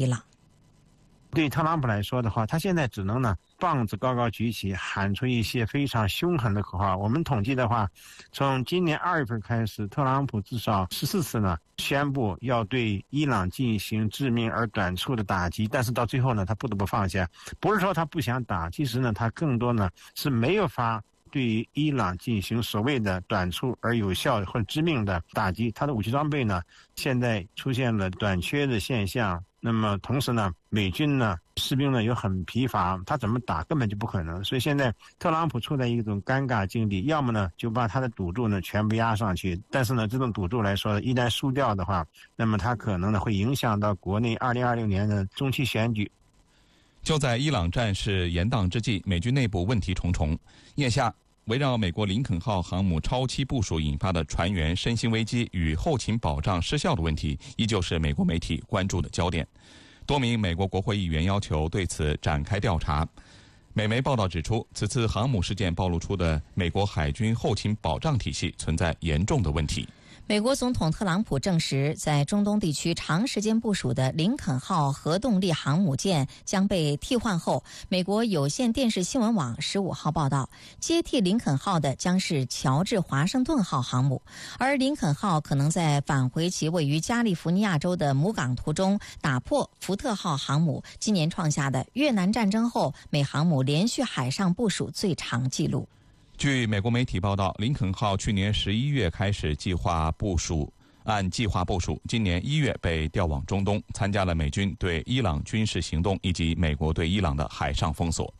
伊朗。 对特朗普来说的话，他现在只能呢棒子高高举起，喊出一些非常凶狠的口号。我们统计的话，从今年2月份开始，特朗普至少14次呢宣布要对伊朗进行致命而短促的打击，但是到最后呢，他不得不放下。不是说他不想打，其实呢，他更多呢是没有法对于伊朗进行所谓的短促而有效或者致命的打击。他的武器装备呢，现在出现了短缺的现象。那么同时呢，美军呢士兵呢又很疲乏，他怎么打根本就不可能。所以现在特朗普处在一种尴尬境地，要么呢就把他的赌注呢全部压上去，但是呢这种赌注来说，一旦输掉的话，那么他可能呢会影响到国内2026年的中期选举。 就在伊朗战事延宕之际，美军内部问题重重。眼下围绕美国林肯号航母超期部署引发的船员身心危机与后勤保障失效的问题，依旧是美国媒体关注的焦点。多名美国国会议员要求对此展开调查。美媒报道指出，此次航母事件暴露出的美国海军后勤保障体系存在严重的问题。 美国总统特朗普证实，在中东地区长时间部署的林肯号核动力航母舰将被替换后，美国有线电视新闻网15号报道，接替林肯号的将是乔治华盛顿号航母，而林肯号可能在返回其位于加利福尼亚州的母港途中，打破福特号航母今年创下的越南战争后美航母连续海上部署最长纪录。 据美国媒体报道，林肯号去年11月开始按计划部署，今年1月被调往中东，参加了美军对伊朗军事行动以及美国对伊朗的海上封锁。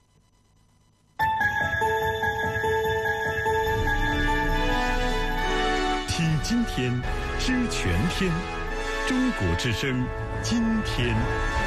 听今天，知全天，中国之声，今天。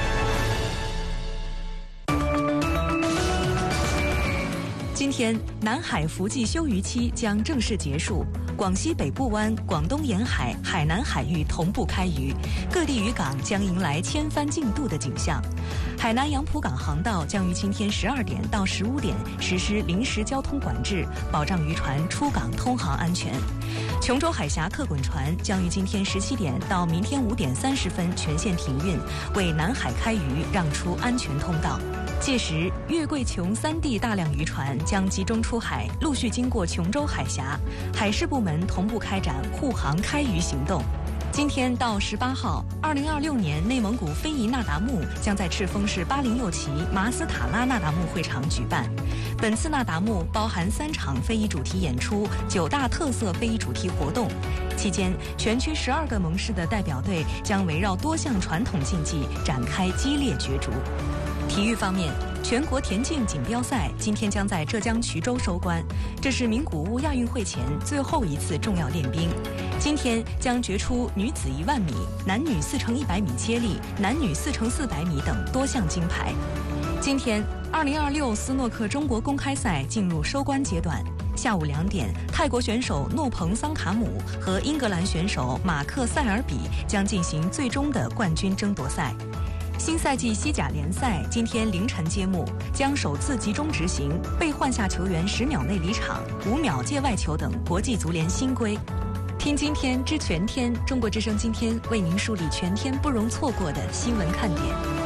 今天，南海伏季休渔期将正式结束，广西北部湾、广东沿海、海南海域同步开渔，各地渔港将迎来千帆竞渡的景象。海南杨浦港航道将于今天12点到15点实施临时交通管制，保障渔船出港通航安全。琼州海峡客滚船将于今天17点到明天5点30分全线停运，为南海开渔让出安全通道。届时，粤桂琼3地大量渔船将集中出海，陆续经过琼州海峡，海事部门同步开展护航开渔行动。今天到18号，2026年内蒙古非遗那达慕将在赤峰市806旗马斯塔拉那达慕会场举办。本次那达慕包含3场非遗主题演出、9大特色非遗主题活动。期间，全区12个盟市的代表队将围绕多项传统竞技展开激烈角逐。体育方面，全国田径锦标赛今天将在浙江衢州收官，这是名古屋亚运会前最后一次重要练兵。今天将决出女子10000米、男女4×100米接力、男女4×400米等多项金牌。今天，2026斯诺克中国公开赛进入收官阶段。下午2点，泰国选手诺彭桑卡姆和英格兰选手马克塞尔比将进行最终的冠军争夺赛。新赛季西甲联赛今天凌晨揭幕，将首次集中执行被换下球员10秒内离场、5秒界外球等国际足联新规。听今天知全天，中国之声今天为您梳理全天不容错过的新闻看点。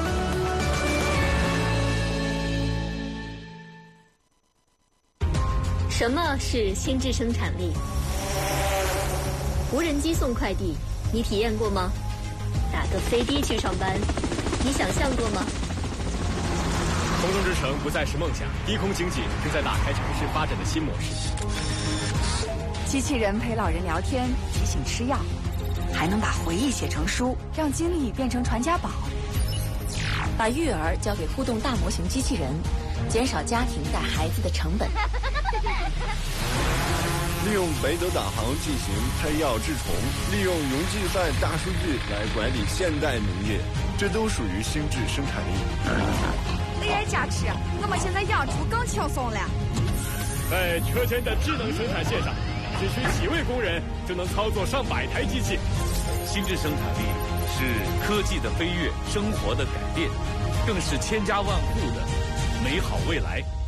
什么是心智生产力？无人机送快递，你体验过吗？打个飞的去上班，你想象过吗？ 空中之城不再是梦想，低空经济正在打开城市发展的新模式。 机器人陪老人聊天，提醒吃药，还能把回忆写成书，让经历变成传家宝。 把育儿交给互动大模型机器人，减少家庭带孩子的成本。 利用北斗导航进行配药治虫，利用云计算大数据来管理现代农业，这都属于心智生产力。 雷尔加持，我们现在养猪更轻松了。 在车间的智能生产线上，只需几位工人就能操作上百台机器。 心智生产力是科技的飞跃，生活的改变，更是千家万户的美好未来。